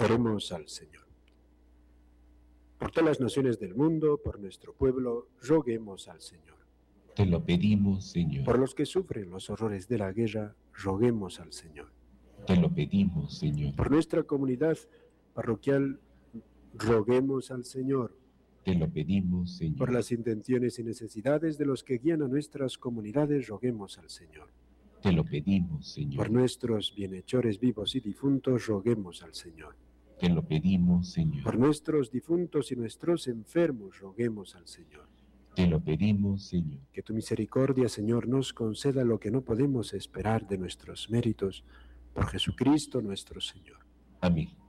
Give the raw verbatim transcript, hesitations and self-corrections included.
Oremos al Señor. Por todas las naciones del mundo, por nuestro pueblo, roguemos al Señor. Te lo pedimos, Señor. Por los que sufren los horrores de la guerra, roguemos al Señor. Te lo pedimos, Señor. Por nuestra comunidad parroquial, roguemos al Señor. Te lo pedimos, Señor. Por las intenciones y necesidades de los que guían a nuestras comunidades, roguemos al Señor. Te lo pedimos, Señor. Por nuestros bienhechores vivos y difuntos, roguemos al Señor. Te lo pedimos, Señor. Por nuestros difuntos y nuestros enfermos, roguemos al Señor. Te lo pedimos, Señor. Que tu misericordia, Señor, nos conceda lo que no podemos esperar de nuestros méritos, por Jesucristo nuestro Señor. Amén.